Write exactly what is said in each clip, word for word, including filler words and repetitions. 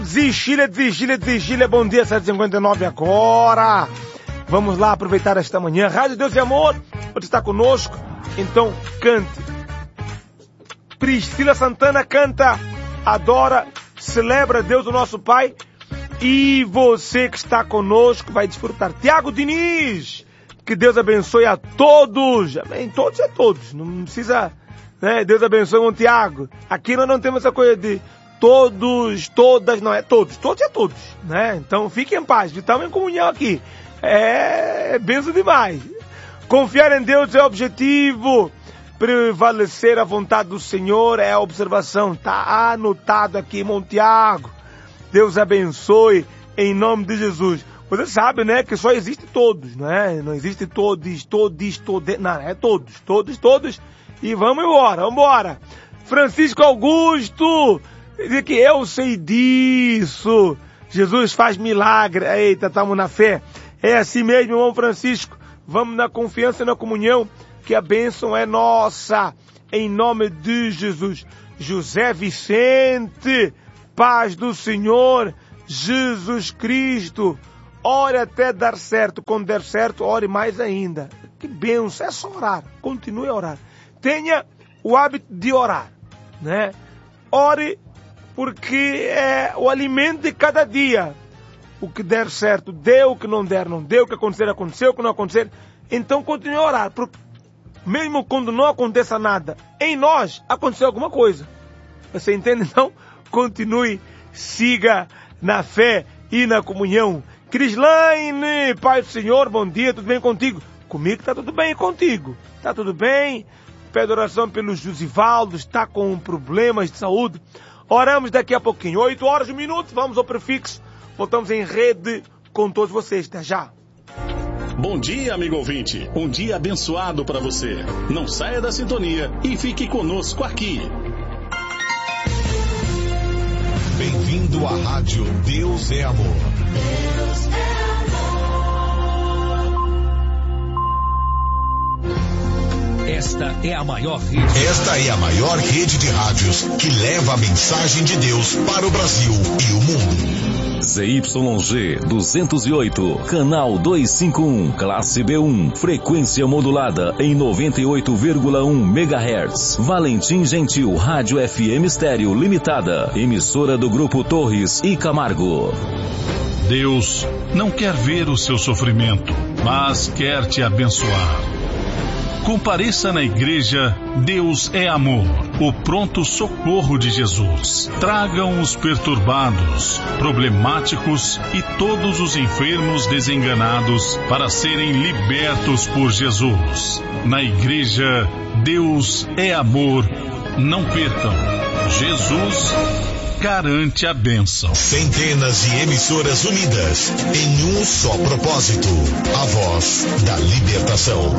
Desistilha, desistilha, desistilha, bom dia, sete e cinquenta e nove agora. Vamos lá aproveitar esta manhã. Rádio Deus e Amor, você está conosco, então cante. Priscila Santana canta, adora, celebra Deus o nosso Pai. E você que está conosco vai desfrutar. Tiago Diniz, que Deus abençoe a todos. Amém, todos é todos, não precisa, né? Deus abençoe o Tiago. Aqui nós não temos essa coisa de todos, todas, não é todos, todos é todos, né? Então fiquem em paz, estamos em comunhão aqui. É benção demais. Confiar em Deus é o objetivo. Prevalecer a vontade do Senhor é a observação. Está anotado aqui, irmão Tiago. Deus abençoe em nome de Jesus. Você sabe, né, que só existe todos, não é? Não existe todos, todos, todos, não, é todos, todos, todos. E vamos embora, vamos embora. Francisco Augusto, diz que eu sei disso. Jesus faz milagre. Eita, estamos na fé. É assim mesmo, irmão Francisco. Vamos na confiança e na comunhão, que a bênção é nossa. Em nome de Jesus. José Vicente, paz do Senhor Jesus Cristo. Ore até dar certo. Quando der certo, ore mais ainda. Que bênção, é só orar. Continue a orar. Tenha o hábito de orar, né? Ore, porque é o alimento de cada dia. O que der certo, deu. O que não der, não deu. O que acontecer, aconteceu. O que não acontecer. Então continue a orar. Porque mesmo quando não aconteça nada, em nós aconteceu alguma coisa. Você entende? Então, continue, siga na fé e na comunhão. Crislaine, Pai do Senhor, bom dia, tudo bem contigo? Comigo está tudo bem, e contigo? Está tudo bem? Pede oração pelo Josivaldo, está com problemas de saúde. Oramos daqui a pouquinho, oito horas e um minuto, vamos ao prefixo. Voltamos em rede com todos vocês, até já. Bom dia, amigo ouvinte. Um dia abençoado para você. Não saia da sintonia e fique conosco aqui. Bem-vindo à Rádio Deus é Amor. Deus é amor. Esta é a maior rede. Esta é a maior rede de rádios que leva a mensagem de Deus para o Brasil e o mundo. Z Y G duzentos e oito, canal duzentos e cinquenta e um, classe B um, frequência modulada em noventa e oito vírgula um megahertz. Valentim Gentil, Rádio F M Estéreo Limitada, emissora do Grupo Torres e Camargo. Deus não quer ver o seu sofrimento, mas quer te abençoar. Compareça na igreja Deus é Amor, o pronto socorro de Jesus. Tragam os perturbados, problemáticos e todos os enfermos desenganados para serem libertos por Jesus. Na igreja Deus é Amor, não percam. Jesus garante a bênção. Centenas de emissoras unidas em um só propósito, a voz da libertação.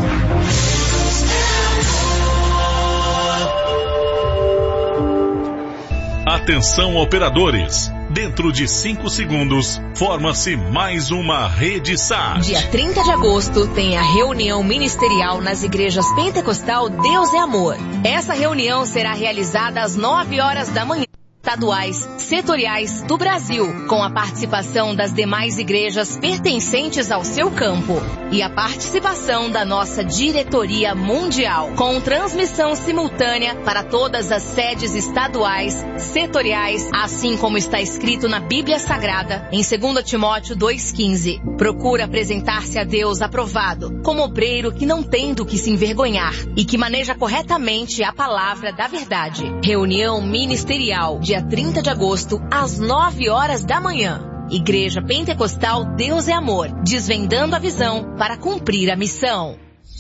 Atenção, operadores. Dentro de cinco segundos, forma-se mais uma rede S A T. Dia trinta de agosto tem a reunião ministerial nas igrejas Pentecostal Deus é Amor. Essa reunião será realizada às nove horas da manhã. Estaduais, setoriais do Brasil, com a participação das demais igrejas pertencentes ao seu campo e a participação da nossa diretoria mundial, com transmissão simultânea para todas as sedes estaduais, setoriais, assim como está escrito na Bíblia Sagrada, em dois Timóteo dois quinze. Procura apresentar-se a Deus aprovado, como obreiro que não tem do que se envergonhar e que maneja corretamente a palavra da verdade. Reunião ministerial, dia trinta de agosto, às nove horas da manhã. Igreja Pentecostal Deus é Amor, desvendando a visão para cumprir a missão.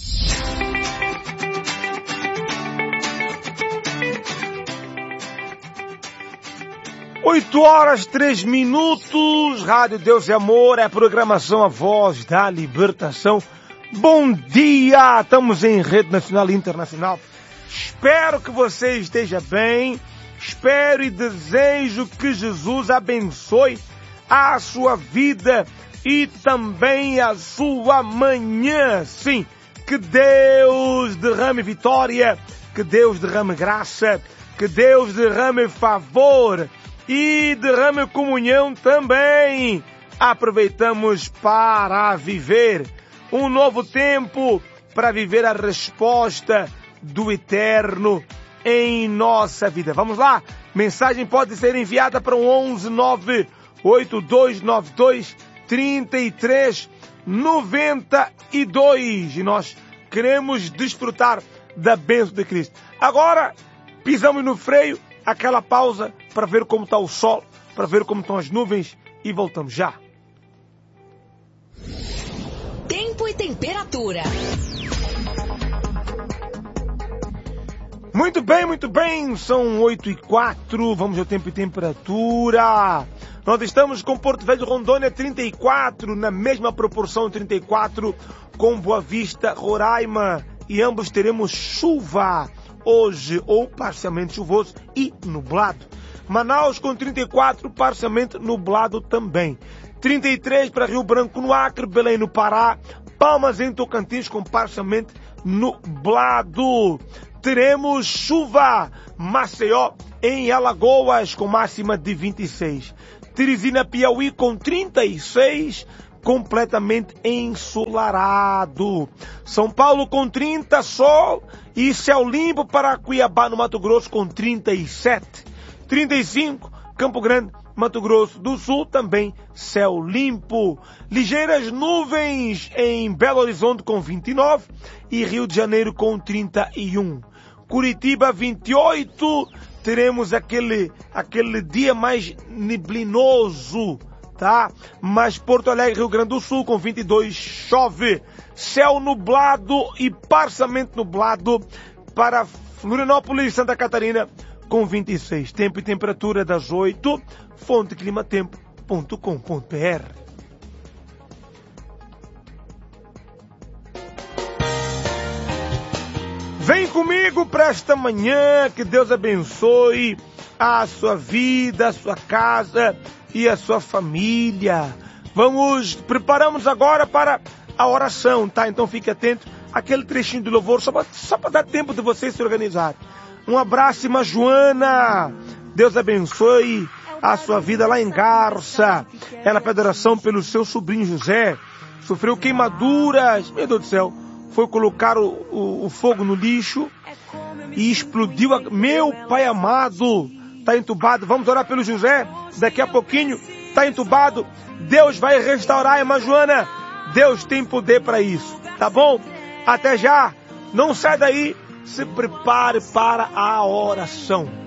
Oito horas, três minutos, Rádio Deus é Amor, é a programação A Voz da Libertação. Bom dia, estamos em rede nacional e internacional. Espero que você esteja bem. Espero e desejo que Jesus abençoe a sua vida e também a sua manhã. Sim, que Deus derrame vitória, que Deus derrame graça, que Deus derrame favor e derrame comunhão também. Aproveitamos para viver um novo tempo, para viver a resposta do Eterno em nossa vida. Vamos lá? Mensagem pode ser enviada para o onze nove oito dois nove dois três três nove dois. E nós queremos desfrutar da bênção de Cristo. Agora, pisamos no freio, aquela pausa para ver como está o sol, para ver como estão as nuvens e voltamos já. Tempo e temperatura. Muito bem, muito bem, são oito e quatro, vamos ao tempo e temperatura. Nós estamos com Porto Velho, Rondônia, trinta e quatro, na mesma proporção, trinta e quatro, com Boa Vista, Roraima, e ambos teremos chuva hoje, ou parcialmente chuvoso e nublado. Manaus com trinta e quatro, parcialmente nublado também. trinta e três para Rio Branco, no Acre, Belém, no Pará, Palmas, em Tocantins, com parcialmente nublado. Teremos chuva, Maceió, em Alagoas, com máxima de vinte e seis. Teresina, Piauí, com trinta e seis, completamente ensolarado. São Paulo, com trinta, sol, e céu limpo para Cuiabá, no Mato Grosso, com trinta e sete. trinta e cinco, Campo Grande, Mato Grosso do Sul, também céu limpo. Ligeiras nuvens em Belo Horizonte, com vinte e nove, e Rio de Janeiro, com trinta e um. Curitiba, vinte e oito, teremos aquele, aquele dia mais neblinoso, tá? Mas Porto Alegre, Rio Grande do Sul, com vinte e dois, chove. Céu nublado e parcialmente nublado para Florianópolis e Santa Catarina, com vinte e seis. Tempo e temperatura das oito, fonte climatempo ponto com ponto b r. Vem comigo para esta manhã, que Deus abençoe a sua vida, a sua casa e a sua família. Vamos, preparamos agora para a oração, tá? Então fique atento àquele trechinho do louvor, só para só para dar tempo de vocês se organizarem. Um abraço, irmã Joana. Deus abençoe a sua vida lá em Garça. Ela pede oração pelo seu sobrinho José. Sofreu queimaduras. Meu Deus do céu. Foi colocar o, o, o fogo no lixo e explodiu. A... Meu pai amado, está entubado. Vamos orar pelo José. Daqui a pouquinho está entubado. Deus vai restaurar, irmã Joana. Deus tem poder para isso. Tá bom? Até já. Não sai daí. Se prepare para a oração.